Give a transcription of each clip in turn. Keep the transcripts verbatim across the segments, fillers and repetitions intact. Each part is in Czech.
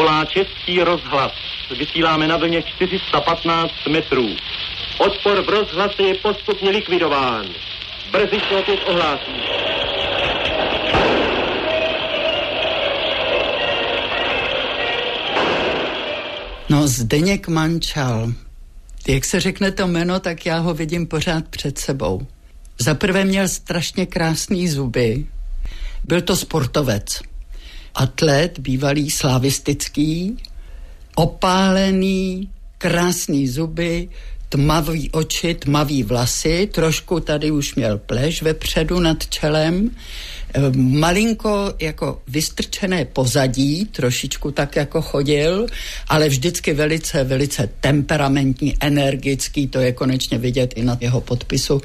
volá Český rozhlas. Vysíláme na vlně čtyři sta patnáct metrů. Odpor v rozhlase je postupně likvidován. Brzy se opět ohlásí. No, Zdeněk Mančal. Jak se řekne to jméno, tak já ho vidím pořád před sebou. Za prvé měl strašně krásný zuby. Byl to sportovec. Atlet, bývalý slavistický, opálený, krásný zuby, tmavý oči, tmavý vlasy, trošku tady už měl pleš vepředu nad čelem, malinko jako vystrčené pozadí, trošičku tak jako chodil, ale vždycky velice, velice temperamentní, energický, to je konečně vidět i na jeho podpisu.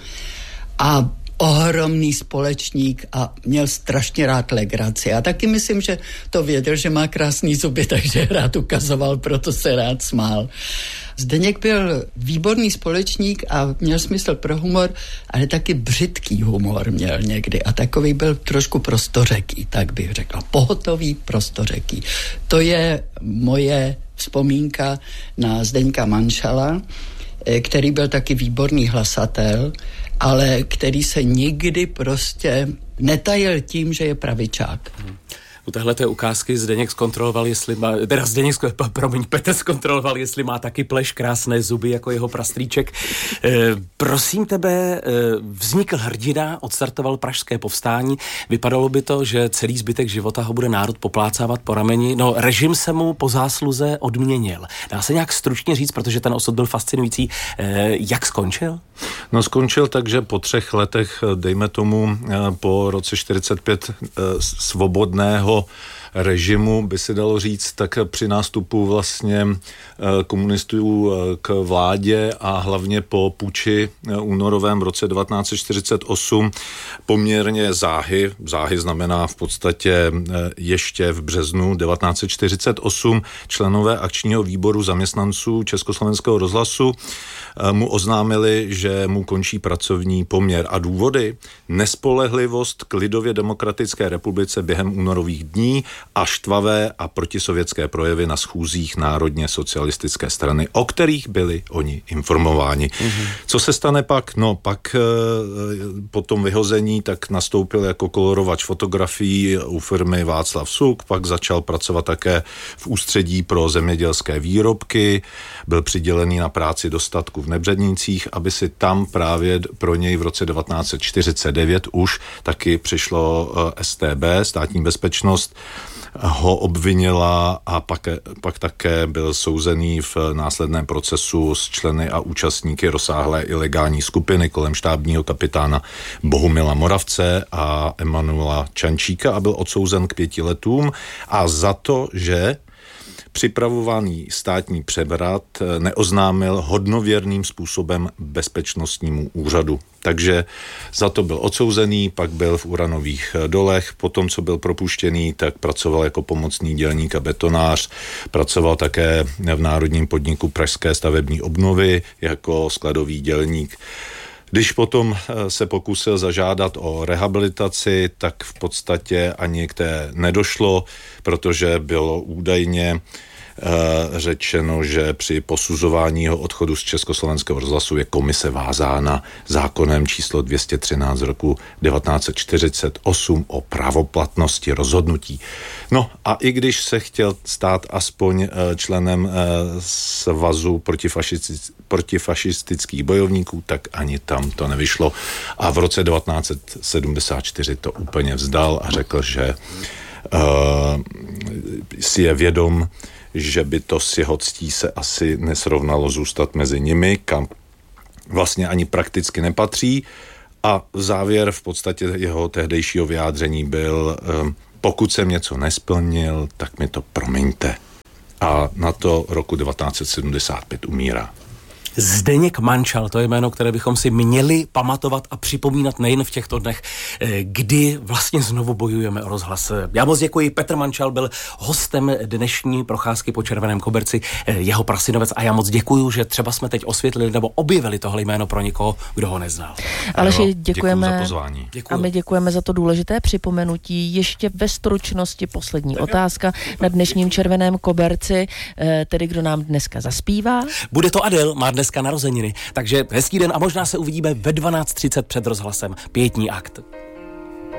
A ohromný společník a měl strašně rád legraci. A taky myslím, že to věděl, že má krásný zuby, takže rád ukazoval, proto se rád smál. Zdeněk byl výborný společník a měl smysl pro humor, ale taky břitký humor měl někdy a takový byl trošku prostořeký, tak bych řekla. Pohotový prostořeký. To je moje vzpomínka na Zdeňka Mančala, který byl taky výborný hlasatel, ale který se nikdy prostě netajil tím, že je pravičák. Hmm. U téhleté ukázky Zdeněk zkontroloval, jestli má, teda Zdeněk, promiň, Petr zkontroloval, jestli má taky pleš, krásné zuby jako jeho prastrýček. E, prosím tebe, e, vznikl hrdina, odstartoval pražské povstání, vypadalo by to, že celý zbytek života ho bude národ poplácávat po rameni, no režim se mu po zásluze odměnil. Dá se nějak stručně říct, protože ten osud byl fascinující, e, jak skončil? No skončil tak, že po třech letech, dejme tomu po roce čtyřicet pět svobodného režimu, by se dalo říct, tak při nástupu vlastně komunistů k vládě a hlavně po puči únorovém roce devatenáct set čtyřicet osm poměrně záhy, záhy znamená v podstatě ještě v březnu devatenáct set čtyřicet osm členové akčního výboru zaměstnanců Československého rozhlasu mu oznámili, že mu končí pracovní poměr a důvody nespolehlivost k lidově demokratické republice během únorových dní a štvavé a protisovětské projevy na schůzích Národně socialistické strany, o kterých byli oni informováni. Mm-hmm. Co se stane pak? No pak e, po tom vyhození tak nastoupil jako kolorovač fotografií u firmy Václav Suk, pak začal pracovat také v ústředí pro zemědělské výrobky, byl přidělený na práci do statku v Nebřadnicích, aby si tam právě pro něj v roce devatenáct set čtyřicet devět už taky přišlo S T B, státní bezpečnost, ho obvinila a pak, pak také byl souzený v následném procesu s členy a účastníky rozsáhlé ilegální skupiny kolem štábního kapitána Bohumila Moravce a Emanuela Čančíka a byl odsouzen k pěti letům a za to, že připravovaný státní převrat neoznámil hodnověrným způsobem bezpečnostnímu úřadu. Takže za to byl odsouzený, pak byl v uranových dolech, potom, co byl propuštěný, tak pracoval jako pomocný dělník a betonář, pracoval také v Národním podniku Pražské stavební obnovy jako skladový dělník. Když potom se pokusil zažádat o rehabilitaci, tak v podstatě ani k té nedošlo, protože bylo údajně řečeno, že při posuzování jeho odchodu z Československého rozhlasu je komise vázána zákonem číslo dvě stě třináct z roku devatenáct set čtyřicet osm o právoplatnosti rozhodnutí. No a i když se chtěl stát aspoň členem svazu protifašistických bojovníků, tak ani tam to nevyšlo. A v roce devatenáct set sedmdesát čtyři to úplně vzdal a řekl, že uh, si je vědom, že by to s jeho ctí se asi nesrovnalo zůstat mezi nimi, kam vlastně ani prakticky nepatří. A závěr v podstatě jeho tehdejšího vyjádření byl, pokud jsem něco nesplnil, tak mi to promiňte. A na to roku devatenáct set sedmdesát pět umírá. Zdeněk Mančal, to je jméno, které bychom si měli pamatovat a připomínat nejen v těchto dnech, kdy vlastně znovu bojujeme o rozhlas. Já moc děkuji, Petr Mančal byl hostem dnešní procházky po Červeném koberci, jeho prasynovec, a já moc děkuju, že třeba jsme teď osvětlili nebo objevili tohle jméno pro někoho, kdo ho neznal. Aleši, děkujeme za pozvání. Děkuju. A my děkujeme za to důležité připomenutí. Ještě ve stručnosti poslední otázka na dnešním Červeném koberci, tedy kdo nám dneska zaspívá. Bude to Adele, má dneska narozeniny, takže hezký den a možná se uvidíme ve dvanáct třicet před rozhlasem. Pětní akt.